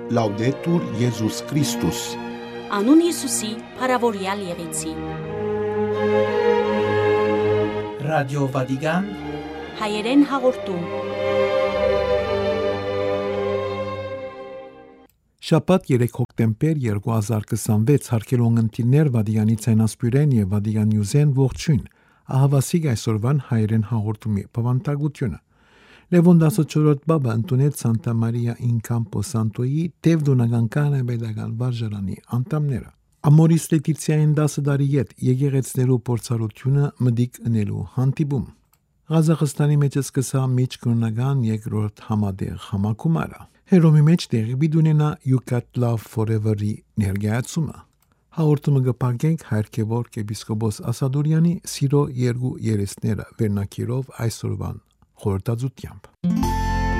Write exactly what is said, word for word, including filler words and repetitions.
Laudetur Iesus Christus. Անուն Հիսուսի, փառավորյալ եղեցի։ Ռադիո Վատիկան հայերեն հաղորդում։ Շաբաթ երեք հոկտեմբեր երկու հազար քսանվեց հարկելուն ընտիրներ Վատիկանի ցայնասպյուրեն եւ Վատիկան Նյուզեն ողջույն։ Ահավասիկ այսօրվան հայերեն հաղորդումի բավանդակությունը։ Լևոն դասաչորրորդ բաբա ընդունեց Սանտա Մարիա ին Կամպո Սանտոյի Տևդոնական կանաբեդական վարժարանի անդամները։ Ամորիս Լետիցիային դասը դարի յետ եկեղեցներու փորձառությունը մդիկ ընելու հանդիպում։ Ղազախստանի մեջ սկսա միջկրոնական երկրորդ համադեղ համակումարը։ Հերոմի մեջ տեղի բիդունենա You Got Love Forever-ի ներկայացումը։ Հաղորդումը կփակենք Հայրկեվոր եպիսկոպոս Ասադուրյանի սիրո երկու երեսները վերնակիրով այսօրվան խորհրդածությամբ։